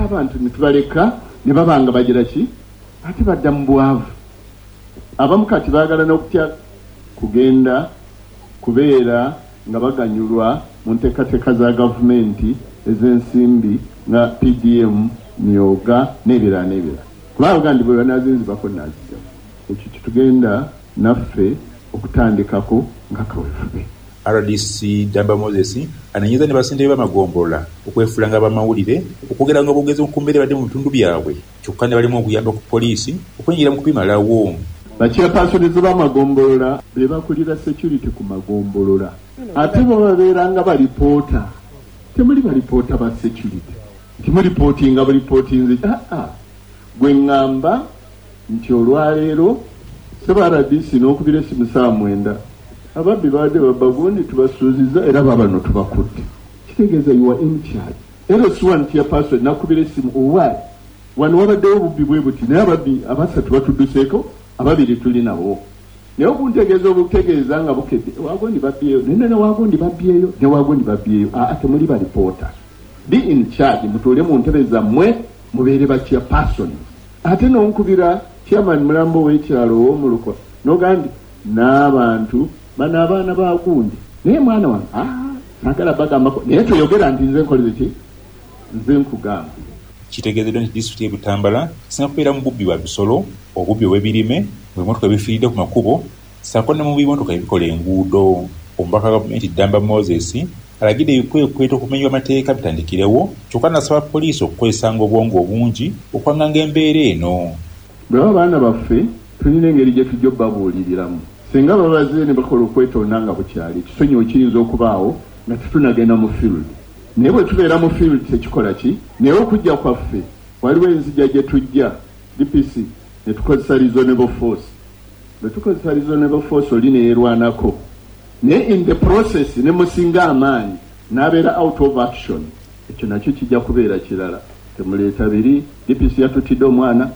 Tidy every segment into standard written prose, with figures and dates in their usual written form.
abantu nitubaleka ne babanga bagira ki ate badda mu bwavu. Abamu kati baagala n'okutya kugenda kubeera nga baganyulwa mu nteekateeka za gavumenti ez'ensimbi nga PDM, Myoga n'ebirala n'ebirala. Kubanga ndi bwe banaazinzibako naazijja. Ekyo kitugenda naffe okutandikako nga kaweefube. RDC Damba Moses ananyiza ne basinde b'amagombolola okwefuulanga bamawulire okwogera nga obwogezi ku mbeera badde mu bitundu byabwe kyokka ne balimu okuyamba ku poliisi okwenyigira mu kupimalawo. Bachairpersons b'amagombolola be bakulira security ku magombolola ate bo babeeranga balipoota. Temuli balipoota ba security, timulipootinga bulipootinze. Gwe ngamba nti olwaleero seba RDC n'okubira essimu saa 9 ababbi baadde babagundi tubasuuziza era babano tubakutte. Kitegeeza you are in charge. LS1 chairperson nakubira essimu owaali wano wabaddewo obubbi bwe buti naye ababbi abasatu batudduseeko, ababiri tuli nabo. Naye okuntegeeza obutegeeza nga bukedde wagondi babyeyo nene wagondi babyeyo ne wagondi babyeyo. Temuli balipoota. Be in charge, mutuule mu ntebe zammwe mubeere ba chairperson. Ate n'onkubira chairman Mulambo w'ekyalo w'omulukwa n'ogandi n'abantu bano abaana bagundi naye mwana wange sagala bagambako naye toyogera nti nze nkoleze ki nze nkugamba. Kitegeezeddwa nti disitulikiti y'e Butambala kisinga kubeera mu bubbi bwa bisolo, obubbi obw'ebirime, bw'emmotoka bifiiridde ku makubo ssaako ne mu bimotoka ebikola enguudo. Omubaka wa gavumenti Damba Moses alagidde ebikwekweto okumenywa amateeka bitandikirewo kyokka n'asaba poliisi okukozesanga obwongo obungi okwanganga embeera eno. Bwe baba baana baffe tulina engeri gye tujja obbabuuliriramu. Singa babaze ne bakola okwetonda nga bukyali ekisonyiwo kiyinza okubaawo nga tetunagenda mu field. Naye bwe tubeera mu field tekikola ki? Naye okujja kwaffe waliwo enzija gye tujja DPC ne tukozesa reasonable force. Bwe tukozesa reasonable force oli ne yeerwanako naye in the process ne musinga amaanyi n'abeera out of action, ekyo nakyo kijja kubeera kirala. Temuleeta biri DPC yatutidde omwana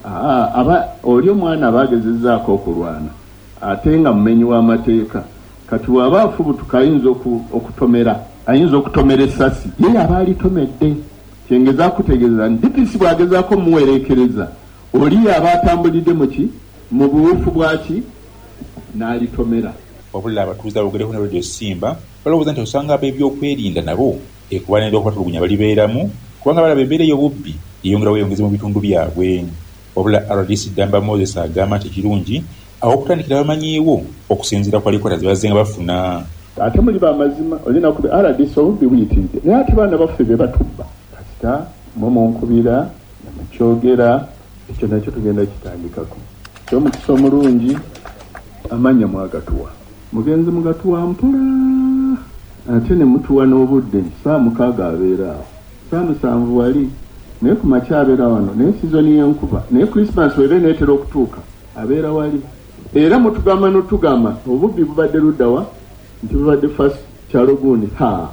oli omwana abaagezezzaako okulwana ate nga mumenyi w'amateeka. Kati waba afubutuka ayinza okutomera, ayinza okutomera essasi ye aba alitomedde. Kyengeza kutegeeza nti DPC bw'agezaako muwereekereza oli aba atambulidde mu buwufu bwaki n'alitomera. Wabula abatuuze abogereho ne Radio Simba balowooza nti osanga ab'ebyokwerinda nabo ekubanira okubatulugunya balibeeramu kubanga balaba embeera y'obubbi yeyongera bweyongezi mu bitundu byabwe. Wabula RDC Damba Moses agamba nti kirungi okutandikira bamanyiiwo okusinziira ku alikwata ze bazze nga bafuna. Ate muli bamazima olina kuba RDC obubbi buyitiridde naye ate baana baffe be batubba kasita mumunkubira mukyogera ekyo nakyo tugenda kitandikako. Ky'omukisa omulungi amanya mwagatuwa mugenzi mugatuwa mpola ate ne mutuwa n'obudde saa 6 abeera awo saa 7 wali naye ku makya abeera wano naye sizoni y'enkuba naye Christmas wera neetera okutuuka abeera wali. Era mutugamba n'otugamba obubbi bubadde luddawa nti bubadde first kyalo gundi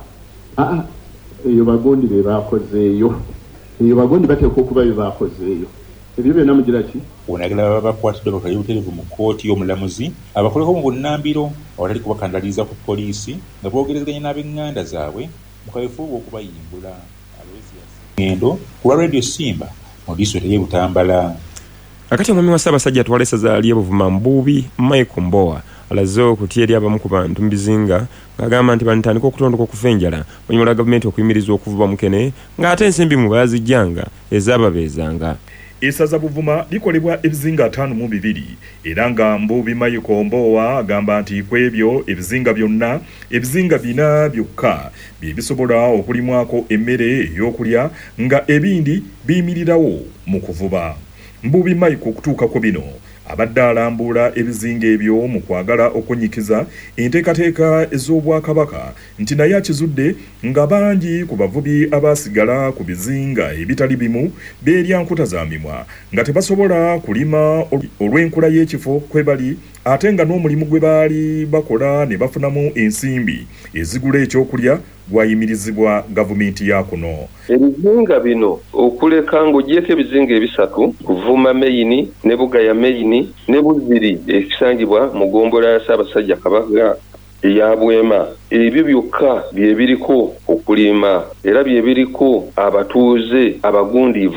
eyo bagondi be baakozeeyo, eyo bagondi bateekwa okuba be baakozeeyo. Ebyo byonna mugira ki? Onagala baba bakwatiddwa bakali butereevu mu kkooti y'omulamuzi abakoleko mu bunnambiro awatali kubakandaliza ku poliisi nga boogerezeganya n'ab'eŋŋanda zaabwe mu kaweefube okubayimbula. Ngendo ku Radio Simba mu disitulikiti y'e Butambala. Akati omwami wa Ssaabasajja atwala essaza ly'e Buvuma Mbuubi Michael Mbowa alaze okutya eri abamu ku bantu mu bizinga ng'agamba nti banitandika okutondoka okufa enjala onyumala gavumenti okuyimiriza okuvuba mukene ng'ate ensimbi mu baazijjanga ezaababeezanga. Essaza Buvuma likolebwa ebizinga 52 era nga Mbuubi Michael Mbowa agamba nti ku ebyo ebizinga byonna ebizinga 4 byokka bye bisobola okulimwako emmere ey'okulya nga ebindi biyimirirawo mu kuvuba. Mbuubi Michael okutuuka ku bino abadde alambula ebizinga ebyo mu kwagala okunyikiza enteekateeka ez'Obwakabaka nti naye akizudde nga bangi ku bavubi abasigala ku bizinga ebitali bimu beerya nkuta za mimwa nga tebasobola kulima olw'enkula y'ekifo kwe bali ate nga n'omulimu gwe baali bakola ne bafunamu ensimbi ezigula ekyokulya gwayimirizibwa gavumenti ya kuno. Ebizinga bino okuleka ng'ogyeko ebizinga ebisatu Kuvuma Meyini ne Bugaya Meyini ne Buziri ekisangibwa mu ggombolola ya Ssaabasajja Kabaka eya Bwema, ebyo byokka bye biriko okulima era bye biriko abatuuze abagundiivu